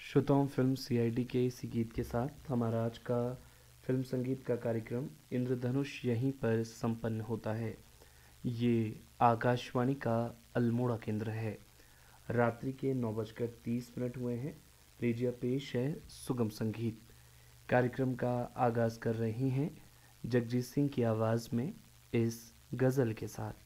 श्रोताओं, film CID के इसी गीत के साथ हमारा आज का फिल्म संगीत का कार्यक्रम इंद्रधनुष यहीं पर संपन्न होता है। ये आकाशवाणी का अल्मोड़ा केंद्र है। रात्रि के 9:30 हुए हैं। लीजिए पेश है सुगम संगीत। कार्यक्रम का आगाज़ कर रही हैं जगजीत सिंह की आवाज़ में इस गज़ल के साथ।